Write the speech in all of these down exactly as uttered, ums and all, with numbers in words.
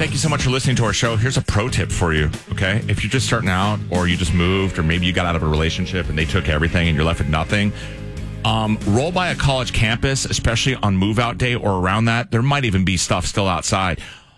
Thank you so much for listening to our show. Here's a pro tip for you, okay? If you're just starting out or you just moved or maybe you got out of a relationship and they took everything and you're left with nothing, um, roll by a college campus, especially on move-out day or around that. There might even be stuff still outside.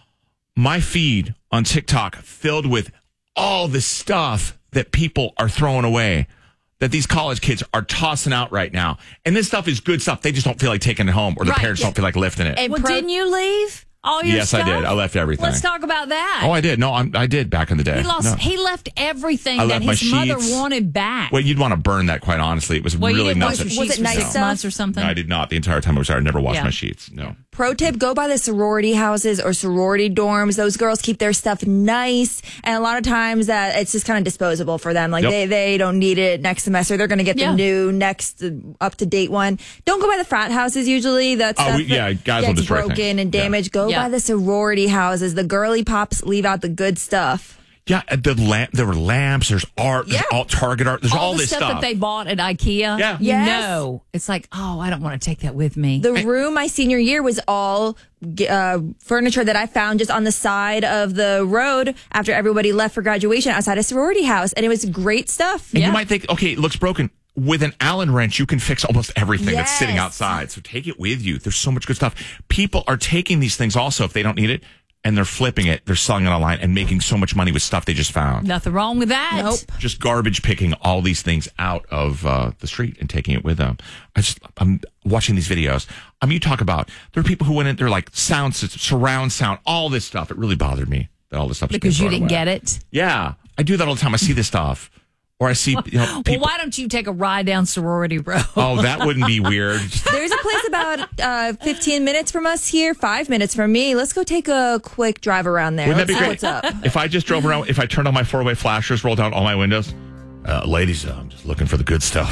My feed on TikTok filled with all this stuff that people are throwing away, that these college kids are tossing out right now. And this stuff is good stuff. They just don't feel like taking it home or the Right. parents don't feel like lifting it. And Well, pro- didn't you leave all your Yes, stuff? I did. I left everything. Let's talk about that. Oh, I did. No, I'm, I did back in the day. He lost. No. He left everything I that left my his mother sheets. wanted back. Well, you'd want to burn that, quite honestly. It was well, you really didn't wash nothing. your Was sheets it for nice six stuff? months or something. No, I did not. The entire time I was there, I never washed Yeah. my sheets. No. Pro tip, go by the sorority houses or sorority dorms. Those girls keep their stuff nice. And a lot of times that it's just kind of disposable for them. Like Yep. they, they don't need it next semester. They're going to get Yeah. the new next up to date one. Don't go by the frat houses usually. That's Oh, stuff we- yeah, that guys will gets destroy broken things. and Yeah. damaged. Go Yeah. by the sorority houses. The girly pops leave out the good stuff. Yeah, the lamp. There were lamps. There's art. There's Yeah. all Target art. There's all, all the this stuff, stuff. that they bought at IKEA. Yeah. You Yes. know, it's like, oh, I don't want to take that with me. The room my senior year was all uh, furniture that I found just on the side of the road after everybody left for graduation outside a sorority house. And it was great stuff. and Yeah. you might think, okay, it looks broken. With an Allen wrench, you can fix almost everything that's sitting Yes. outside. So take it with you. There's so much good stuff. People are taking these things also if they don't need it, and they're flipping it. They're selling it online and making so much money with stuff they just found. Nothing wrong with that. Nope. Just garbage picking all these things out of uh, the street and taking it with them. I just, I'm watching these videos. I mean, you talk about, there are people who went in, they're like sound, systems, surround sound, all this stuff. It really bothered me that all this stuff is Because you being didn't thrown get away. it. Yeah. I do that all the time. I see this stuff. Or I see, you know, Well, people. why don't you take a ride down Sorority Road? Oh, that wouldn't be weird. There's a place about uh, fifteen minutes from us here, five minutes from me. Let's go take a quick drive around there. Wouldn't that Let's be see great? what's up. If I just drove around, if I turned on my four-way flashers, rolled down all my windows, uh, ladies, uh, I'm just looking for the good stuff.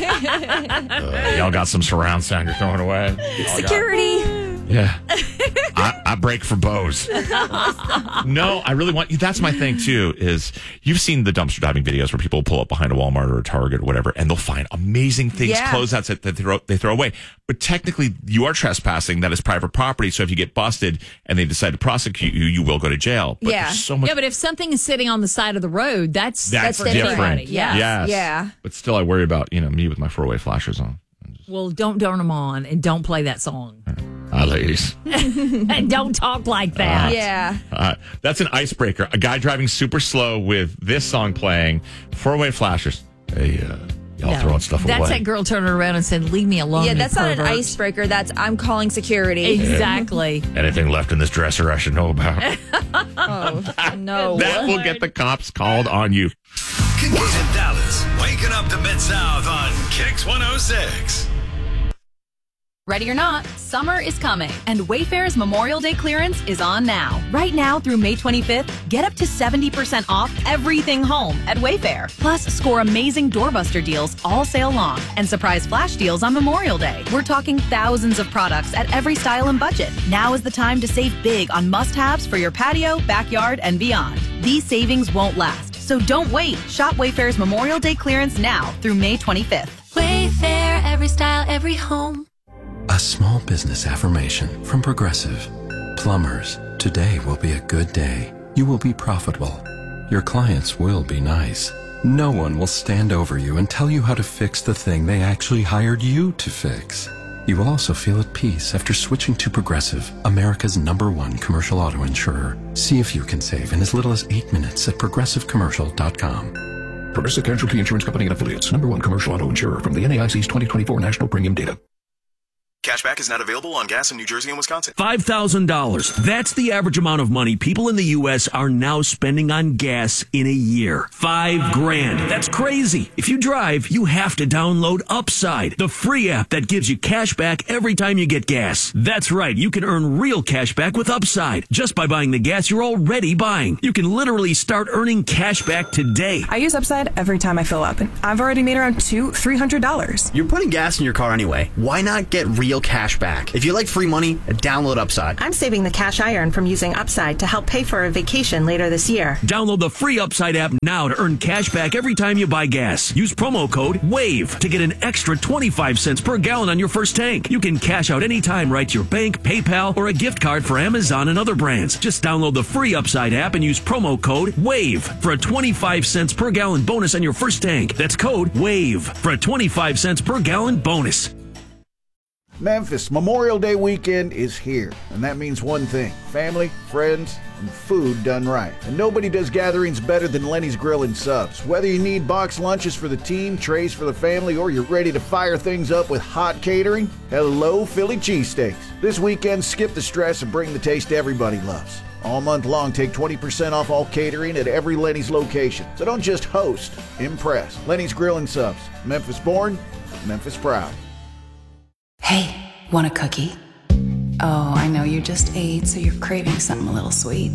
uh, y'all got some surround sound you're throwing away? Y'all got- Security. Yeah. I, I break for Bose. No, I really want you. That's my thing, too, is you've seen the dumpster diving videos where people pull up behind a Walmart or a Target or whatever, and they'll find amazing things, Yeah. closeouts that, that they, throw, they throw away. But technically, you are trespassing. That is private property. So if you get busted and they decide to prosecute you, you will go to jail. But Yeah. there's so much. Yeah, but if something is sitting on the side of the road, that's That's for different. everybody. Yeah. Yes. Yeah. But still, I worry about, you know, me with my four-way flashers on. Well, don't turn them on and don't play that song. Hi, ladies. And don't talk like that. Yeah. Uh, that's an icebreaker. A guy driving super slow with this song playing, four-way flashers. Hey, uh, y'all No. throwing stuff That's away. that girl turning around and said, leave me alone. Yeah, you that's not an pervert." icebreaker. That's I'm calling security. Exactly. Anything left in this dresser I should know about? Oh, no. That will get the cops called on you. Kicks in Dallas, waking up the Mid-South on Kicks one oh six. Ready or not, summer is coming, and Wayfair's Memorial Day clearance is on now. Right now through May twenty-fifth, get up to seventy percent off everything home at Wayfair. Plus, score amazing doorbuster deals all sale long and surprise flash deals on Memorial Day. We're talking thousands of products at every style and budget. Now is the time to save big on must-haves for your patio, backyard, and beyond. These savings won't last, so don't wait. Shop Wayfair's Memorial Day clearance now through May twenty-fifth. Wayfair, every style, every home. A small business affirmation from Progressive. Plumbers, today will be a good day. You will be profitable. Your clients will be nice. No one will stand over you and tell you how to fix the thing they actually hired you to fix. You will also feel at peace after switching to Progressive, America's number one commercial auto insurer. See if you can save in as little as eight minutes at progressive commercial dot com. Progressive Casualty Insurance Company and Affiliates. Number one commercial auto insurer from the N A I C's twenty twenty-four National Premium Data. Cashback is not available on gas in New Jersey and Wisconsin. five thousand dollars. That's the average amount of money people in the U S are now spending on gas in a year. Five grand. That's crazy. If you drive, you have to download Upside, the free app that gives you cash back every time you get gas. That's right. You can earn real cash back with Upside just by buying the gas you're already buying. You can literally start earning cash back today. I use Upside every time I fill up, and I've already made around two, three hundred dollars. You're putting gas in your car anyway. Why not get real real cash back. If you like free money, download Upside. I'm saving the cash I earn from using Upside to help pay for a vacation later this year. Download the free Upside app now to earn cash back every time you buy gas. Use promo code WAVE to get an extra twenty-five cents per gallon on your first tank. You can cash out anytime right to your bank, PayPal, or a gift card for Amazon and other brands. Just download the free Upside app and use promo code WAVE for a twenty-five cents per gallon bonus on your first tank. That's code WAVE for a twenty-five cents per gallon bonus. Memphis Memorial Day weekend is here, and that means one thing: family, friends, and food done right. And nobody does gatherings better than Lenny's Grill and Subs. Whether you need box lunches for the team, trays for the family, or you're ready to fire things up with hot catering, hello Philly cheesesteaks. This weekend, skip the stress and bring the taste everybody loves. All month long, take twenty percent off all catering at every Lenny's location. So don't just host, impress. Lenny's Grill and Subs. Memphis born, Memphis proud. Hey, want a cookie? Oh, I know you just ate, so you're craving something a little sweet.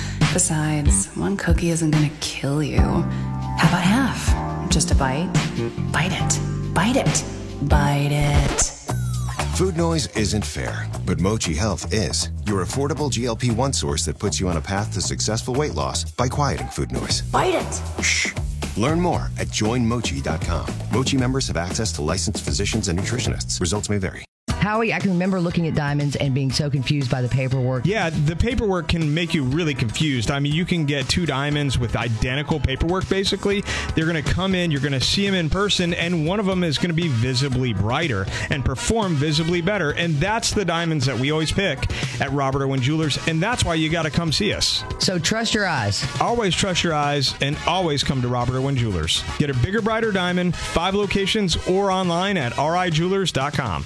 Besides, one cookie isn't gonna kill you. How about half? Just a bite? Bite it. Bite it. Bite it. Food noise isn't fair, but Mochi Health is. Your affordable G L P one source that puts you on a path to successful weight loss by quieting food noise. Bite it. Shh. Learn more at join mochi dot com. Mochi members have access to licensed physicians and nutritionists. Results may vary. Howie, I can remember looking at diamonds and being so confused by the paperwork. Yeah, the paperwork can make you really confused. I mean, you can get two diamonds with identical paperwork, basically. They're going to come in, you're going to see them in person, and one of them is going to be visibly brighter and perform visibly better. And that's the diamonds that we always pick at Robert Irwin Jewelers, and that's why you got to come see us. So trust your eyes. Always trust your eyes, and always come to Robert Irwin Jewelers. Get a bigger, brighter diamond, five locations, or online at r i jewelers dot com.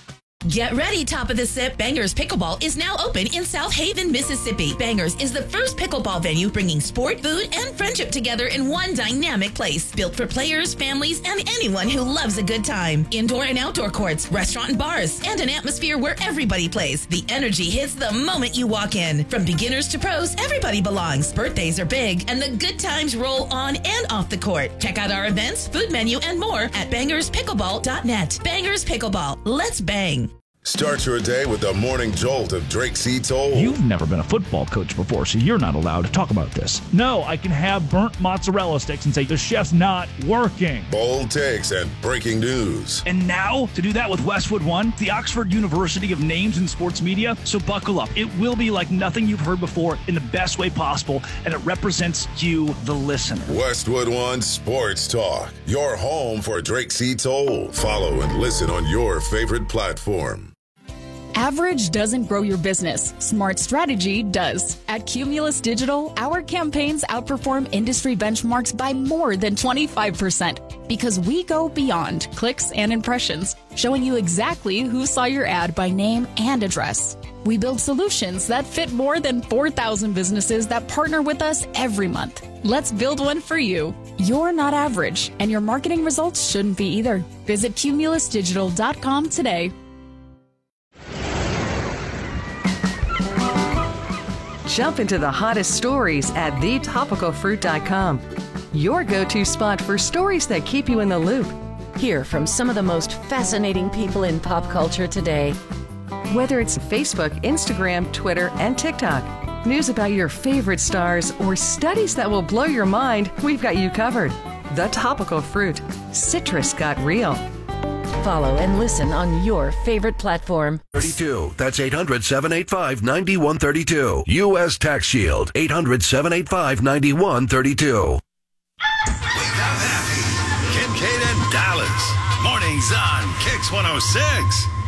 Get ready, Top of the Sip. Bangers Pickleball is now open in South Haven, Mississippi. Bangers is the first pickleball venue bringing sport, food, and friendship together in one dynamic place. Built for players, families, and anyone who loves a good time. Indoor and outdoor courts, restaurant and bars, and an atmosphere where everybody plays. The energy hits the moment you walk in. From beginners to pros, everybody belongs. Birthdays are big, and the good times roll on and off the court. Check out our events, food menu, and more at bangers pickleball dot net. Bangers Pickleball. Let's bang. Start your day with the morning jolt of Drake C. Toll. You've never been a football coach before, so you're not allowed to talk about this. No, I can have burnt mozzarella sticks and say the chef's not working. Bold takes and breaking news. And now, to do that with Westwood One, the Oxford University of Names in Sports Media. So buckle up. It will be like nothing you've heard before in the best way possible, and it represents you, the listener. Westwood One Sports Talk, your home for Drake C. Toll. Follow and listen on your favorite platform. Average doesn't grow your business. Smart strategy does. At Cumulus Digital, our campaigns outperform industry benchmarks by more than twenty-five percent because we go beyond clicks and impressions, showing you exactly who saw your ad by name and address. We build solutions that fit more than four thousand businesses that partner with us every month. Let's build one for you. You're not average, and your marketing results shouldn't be either. Visit cumulus digital dot com today. Jump into the hottest stories at the topical fruit dot com. Your go-to spot for stories that keep you in the loop. Hear from some of the most fascinating people in pop culture today. Whether it's Facebook, Instagram, Twitter, and TikTok, news about your favorite stars, or studies that will blow your mind, we've got you covered. The Topical Fruit. Citrus got real. Follow and listen on your favorite platform. thirty-two. That's eight hundred, seven eight five, nine one three two. U S Tax Shield. eight hundred, seven eight five, nine one three two. Wake up happy. Kincaid and Dallas. Mornings on Kix one oh six.